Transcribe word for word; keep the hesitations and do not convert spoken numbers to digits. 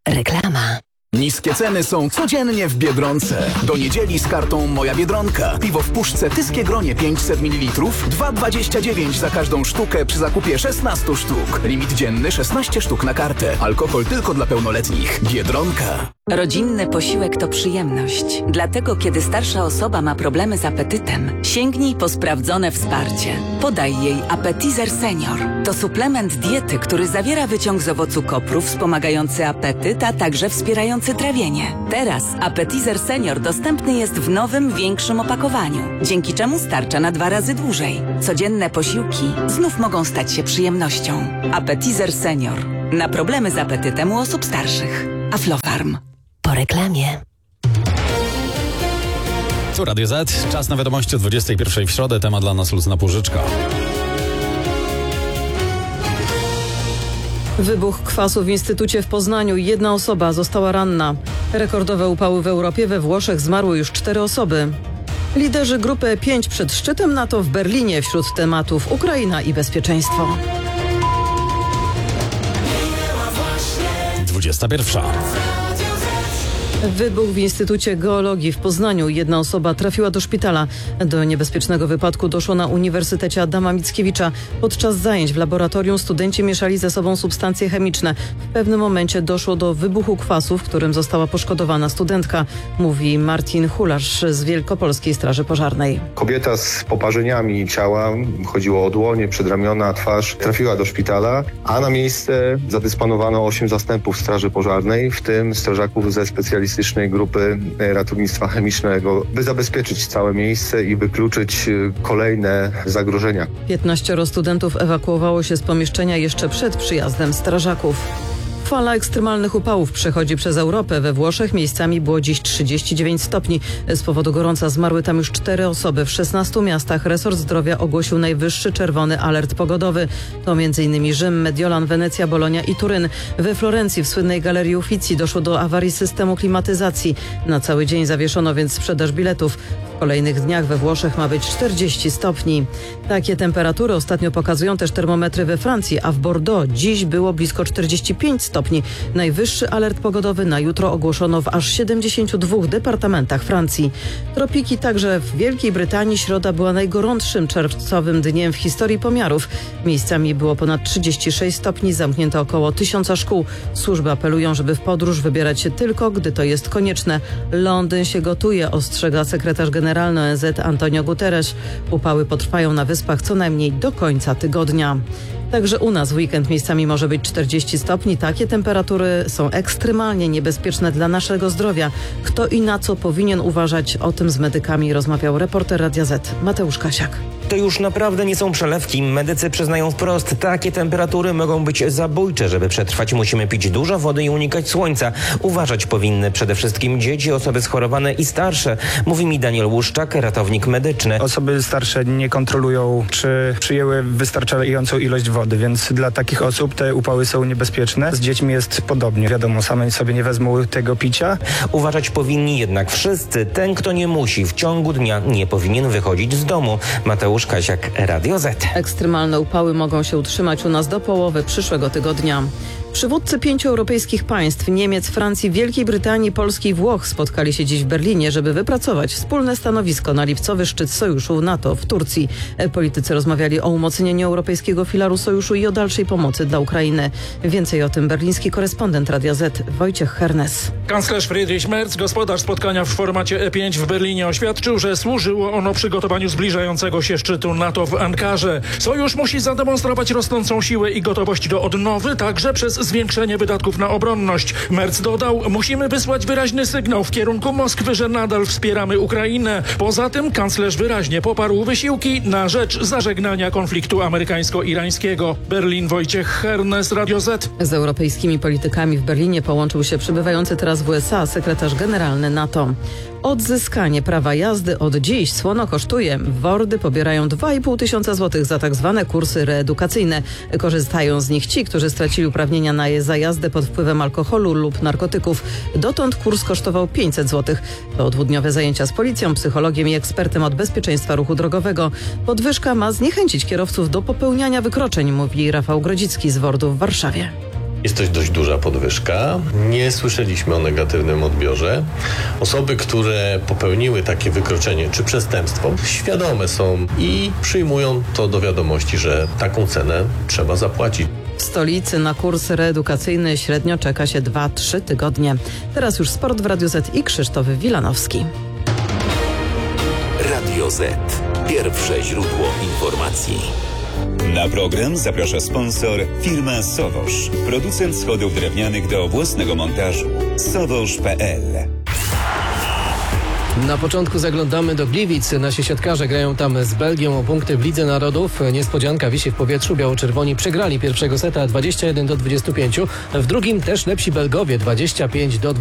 Reklama. Niskie ceny są codziennie w Biedronce. Do niedzieli z kartą Moja Biedronka. Piwo w puszce Tyskie Gronie pięćset mililitrów, dwa dwadzieścia dziewięć za każdą sztukę przy zakupie szesnaście sztuk. Limit dzienny szesnaście sztuk na kartę. Alkohol tylko dla pełnoletnich. Biedronka. Rodzinny posiłek to przyjemność. Dlatego, kiedy starsza osoba ma problemy z apetytem, sięgnij po sprawdzone wsparcie. Podaj jej Appetizer Senior. To suplement diety, który zawiera wyciąg z owocu kopru wspomagający apetyt, a także wspierający trawienie. Teraz Appetizer Senior dostępny jest w nowym, większym opakowaniu, dzięki czemu starcza na dwa razy dłużej. Codzienne posiłki znów mogą stać się przyjemnością. Appetizer Senior. Na problemy z apetytem u osób starszych. Aflofarm. Po reklamie. Tu Radio Z. Czas na wiadomości o dwudziestej pierwszej w środę. Temat dla nas Lucyna Płużyczka. Wybuch kwasu w Instytucie w Poznaniu. Jedna osoba została ranna. Rekordowe upały w Europie. We Włoszech zmarły już cztery osoby. Liderzy grupy E pięć przed szczytem NATO w Berlinie. Wśród tematów Ukraina i bezpieczeństwo. dwudziesta pierwsza. Wybuch w Instytucie Geologii w Poznaniu. Jedna osoba trafiła do szpitala. Do niebezpiecznego wypadku doszło na Uniwersytecie Adama Mickiewicza. Podczas zajęć w laboratorium studenci mieszali ze sobą substancje chemiczne. W pewnym momencie doszło do wybuchu kwasu, w którym została poszkodowana studentka, mówi Martin Hularz z Wielkopolskiej Straży Pożarnej. Kobieta z poparzeniami ciała, chodziło o dłonie, przedramiona, twarz, trafiła do szpitala, a na miejsce zadysponowano osiem zastępów Straży Pożarnej, w tym strażaków ze specjalistycznej grupy ratownictwa chemicznego, by zabezpieczyć całe miejsce i wykluczyć kolejne zagrożenia. piętnaścioro studentów ewakuowało się z pomieszczenia jeszcze przed przyjazdem strażaków. Fala ekstremalnych upałów przechodzi przez Europę. We Włoszech miejscami było dziś trzydzieści dziewięć stopni. Z powodu gorąca zmarły tam już cztery osoby. W szesnastu miastach resort zdrowia ogłosił najwyższy czerwony alert pogodowy. To m.in. Rzym, Mediolan, Wenecja, Bolonia i Turyn. We Florencji w słynnej Galerii Uffizi doszło do awarii systemu klimatyzacji. Na cały dzień zawieszono więc sprzedaż biletów. W kolejnych dniach we Włoszech ma być czterdzieści stopni. Takie temperatury ostatnio pokazują też termometry we Francji, a w Bordeaux dziś było blisko czterdzieści pięć stopni. Najwyższy alert pogodowy na jutro ogłoszono w aż siedemdziesięciu dwóch departamentach Francji. Tropiki także w Wielkiej Brytanii. Środa była najgorączszym czerwcowym dniem w historii pomiarów. Miejscami było ponad trzydzieści sześć stopni, zamknięto około tysiąca szkół. Służby apelują, żeby w podróż wybierać się tylko, gdy to jest konieczne. Londyn się gotuje, ostrzega sekretarz generalny O N Z Antonio Guterres. Upały potrwają na wyspach co najmniej do końca tygodnia. Także u nas w weekend miejscami może być czterdzieści stopni. Takie temperatury są ekstremalnie niebezpieczne dla naszego zdrowia. Kto i na co powinien uważać? O tym z medykami rozmawiał reporter Radia Z Mateusz Kasiak. To już naprawdę nie są przelewki. Medycy przyznają wprost, takie temperatury mogą być zabójcze. Żeby przetrwać, musimy pić dużo wody i unikać słońca. Uważać powinny przede wszystkim dzieci, osoby schorowane i starsze. Mówi mi Daniel Łuszczak, ratownik medyczny. Osoby starsze nie kontrolują, czy przyjęły wystarczającą ilość wody, więc dla takich osób te upały są niebezpieczne. Z dziećmi jest podobnie. Wiadomo, same sobie nie wezmą tego picia. Uważać powinni jednak wszyscy. Ten, kto nie musi, w ciągu dnia nie powinien wychodzić z domu. Mateusz Kasiak, Radio Z. Ekstremalne upały mogą się utrzymać u nas do połowy przyszłego tygodnia. Przywódcy pięciu europejskich państw, Niemiec, Francji, Wielkiej Brytanii, Polski i Włoch spotkali się dziś w Berlinie, żeby wypracować wspólne stanowisko na lipcowy szczyt sojuszu NATO w Turcji. Politycy rozmawiali o umocnieniu europejskiego filaru sojuszu i o dalszej pomocy dla Ukrainy. Więcej o tym berliński korespondent Radia Z Wojciech Hernes. Kanclerz Friedrich Merz, gospodarz spotkania w formacie E pięć w Berlinie, oświadczył, że służyło ono przygotowaniu zbliżającego się szczytu NATO w Ankarze. Sojusz musi zademonstrować rosnącą siłę i gotowość do odnowy, także przez zwiększenie wydatków na obronność. Merz dodał, musimy wysłać wyraźny sygnał w kierunku Moskwy, że nadal wspieramy Ukrainę. Poza tym kanclerz wyraźnie poparł wysiłki na rzecz zażegnania konfliktu amerykańsko-irańskiego. Berlin, Wojciech Hernes, Radio Z. Z europejskimi politykami w Berlinie połączył się przybywający teraz w U S A sekretarz generalny NATO. Odzyskanie prawa jazdy od dziś słono kosztuje. Wordy pobierają dwa i pół tysiąca złotych za tak zwane kursy reedukacyjne. Korzystają z nich ci, którzy stracili uprawnienia na za jazdę pod wpływem alkoholu lub narkotyków. Dotąd kurs kosztował pięćset złotych. To dwudniowe zajęcia z policją, psychologiem i ekspertem od bezpieczeństwa ruchu drogowego. Podwyżka ma zniechęcić kierowców do popełniania wykroczeń, mówi Rafał Grodzicki z Wordu w Warszawie. Jest to dość duża podwyżka. Nie słyszeliśmy o negatywnym odbiorze. Osoby, które popełniły takie wykroczenie czy przestępstwo, świadome są i przyjmują to do wiadomości, że taką cenę trzeba zapłacić. W stolicy na kurs reedukacyjny średnio czeka się dwa trzy tygodnie. Teraz już sport w Radiu Z i Krzysztof Wilanowski. Radio Z. Pierwsze źródło informacji. Na program zaprasza sponsor firma Sowosz. Producent schodów drewnianych do własnego montażu. sowosz kropka pe el. Na początku zaglądamy do Gliwic. Nasi siatkarze grają tam z Belgią o punkty w Lidze Narodów. Niespodzianka wisi w powietrzu. Biało-czerwoni przegrali pierwszego seta dwadzieścia jeden do dwudziestu pięciu. W drugim też lepsi Belgowie dwadzieścia pięć do